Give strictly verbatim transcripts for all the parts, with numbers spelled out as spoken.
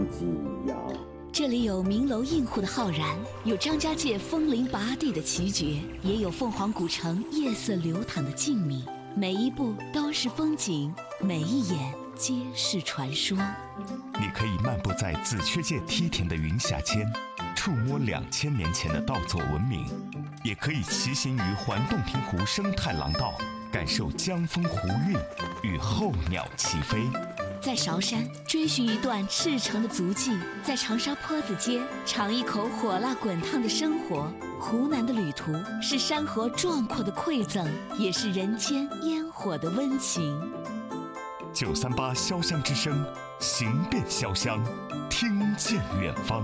寄呀。 这里有名楼映户的浩然，有张家界风铃拔地的奇绝，也有凤凰古城夜色流淌的静谧。每一步都是风景，每一眼皆是传说。 你可以漫步在紫雀界梯田的云霞间，触摸两千年前的稻作文明，也可以骑行于环洞庭湖生态廊道，感受江风湖韵与候鸟齐飞。 在韶山追寻一段赤诚的足迹，在长沙坡子街尝一口火辣滚烫的生活。湖南的旅途是山河壮阔的馈赠，也是人间烟火的温情。 九三八潇湘之声，行遍潇湘，听见远方。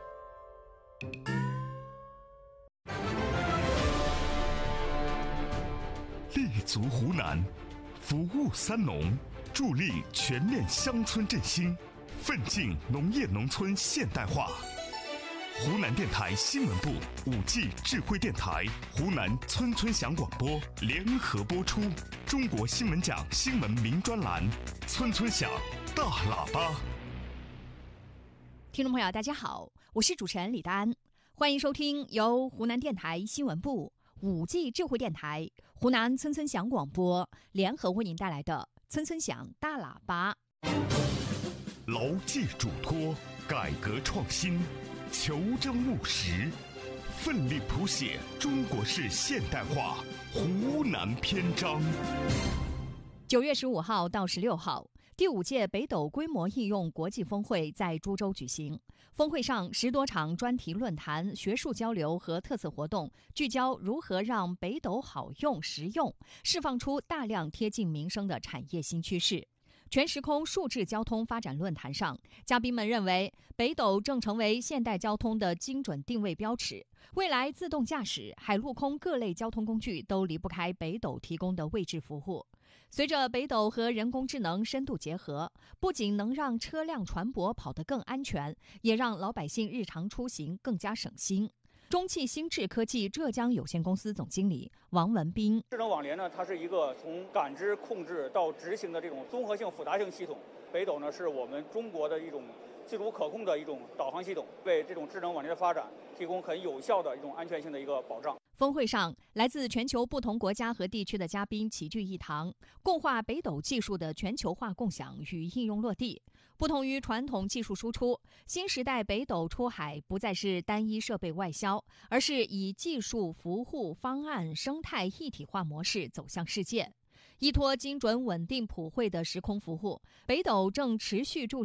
立足湖南，服务三农，助力全面乡村振兴，奋进农业农村现代化。湖南电台新闻部、五 G 智慧电台、湖南村村响广播联合播出中国新闻奖新闻名专栏《村村响大喇叭》。 听众朋友，大家好，我是主持人李丹安，欢迎收听由湖南电台新闻部、五 G 智慧电台、湖南村村响广播联合为您带来的《村村响大喇叭》。 牢记嘱托，改革创新，求真务实，奋力谱写中国式现代化湖南篇章。 九月十五号到十六号，第五届北斗规模应用国际峰会在株洲举行。峰会上十多场专题论坛、学术交流和特色活动，聚焦如何让北斗好用实用，释放出大量贴近民生的产业新趋势。全时空数字交通发展论坛上，嘉宾们认为北斗正成为现代交通的精准定位标尺，未来自动驾驶、海陆空各类交通工具都离不开北斗提供的位置服务。随着北斗和人工智能深度结合，不仅能让车辆船舶跑得更安全，也让老百姓日常出行更加省心。中汽新智科技浙江有限公司总经理王文斌： 智能网联呢，它是一个从感知、控制到执行的这种综合性、复杂性系统。北斗呢，是我们中国的一种自主可控的一种导航系统，为这种智能网联的发展提供很有效的一种安全性的一个保障。 峰会上，来自全球不同国家和地区的嘉宾齐聚一堂，共话北斗技术的全球化共享与应用落地。不同于传统技术输出，新时代北斗出海不再是单一设备外销，而是以技术、服务、方案、生态一体化模式走向世界。依托精准、稳定、普惠的时空服务，北斗正持续助